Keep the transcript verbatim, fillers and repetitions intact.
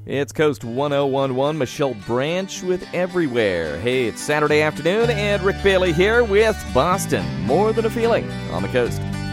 It's Coast one oh one one, Michelle Branch with Everywhere. Hey, it's Saturday afternoon, and Rick Bailey here with Boston. More Than a Feeling on the Coast.